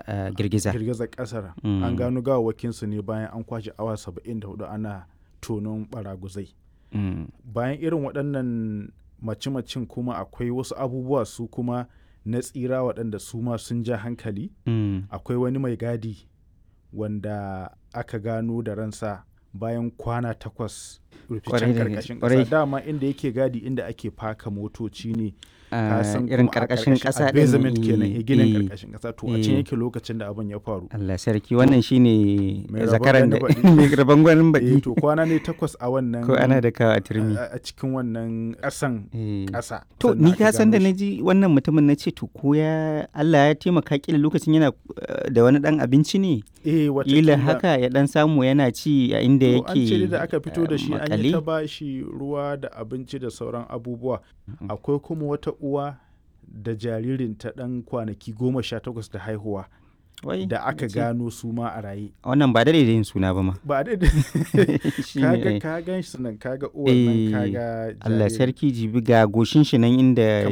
girgizar ƙasar. An gano gawawwakinsu ne bayan an kwashe awa 74 ana tonon baraguzai. Bayan irin waɗannan mace-macen kuma akwai wasu abubuwa su kuma na tsira waɗanda su ma sun ja hankali. Akwai wani mai gadi wanda aka gano da ransa bayan kwana 8 ruficen ƙarƙashin ƙasa. Dama inda yake gadi inda ake faka motoci ne. Irin ƙarƙashin ƙasa ɗin basement kenan ginin ƙarƙashin ƙasa to a can yake lokacin da abin ya faru. Allah sarki wannan shine zakaran da mai rabon gwanin baɗi. To kwana ne 8 a wannan ko ana da kawo a turmi a cikin wannan ƙasan ƙasa. To ni ka san da naji wannan mutumin na ce to ko ya Allah ya taimaka kila lokacin yana da wani ɗan abinci ne. Kila haka ya ɗan samu yana ci a inda yake. An ce da aka fito da shi an yi ta bashi ruwa da abinci da sauran abubuwa. Akwai kuma wata uwa da jaririn ta ɗan kwanaki 18 da haihuwa da aka gano su ma a raye. Wannan ba da yin suna ba ma. Ba da ka gan shi nan kaga uwar nan kaga jaririn. Allah sarki jibi ga goshin shi nan inda